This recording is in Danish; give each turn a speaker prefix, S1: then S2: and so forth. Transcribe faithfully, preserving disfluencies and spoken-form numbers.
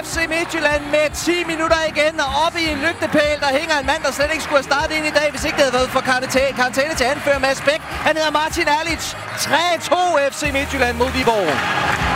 S1: F C Midtjylland med ti minutter igen, og oppe i en lygtepæl, der hænger en mand, der slet ikke skulle have startet ind i dag, hvis ikke det havde været for karantæne til anfører Mads Bæk. Han hedder Martin Erlich. tre to F C Midtjylland mod Viborg.